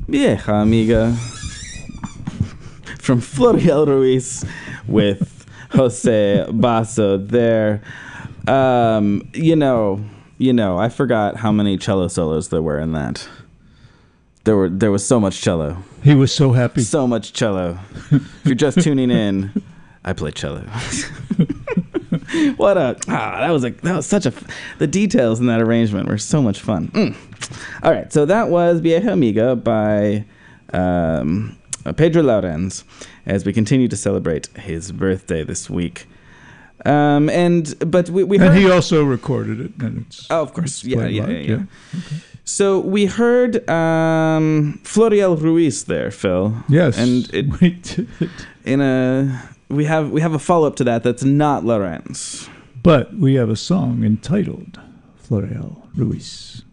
Vieja Amiga from Florial Ruiz with Jose Basso there. I forgot how many cello solos there were in that. There was so much cello. He was so happy. So much cello. If you're just tuning in, I play cello. The details in that arrangement were so much fun. All right, so that was Vieja Amiga by Pedro Laurens as we continue to celebrate his birthday this week. But we heard, and he also recorded it. And it's of course, yeah. Okay. So we heard Florial Ruiz there, Phil. Yes, and we have a follow up to that that's not Laurens, but we have a song entitled Florial Ruiz.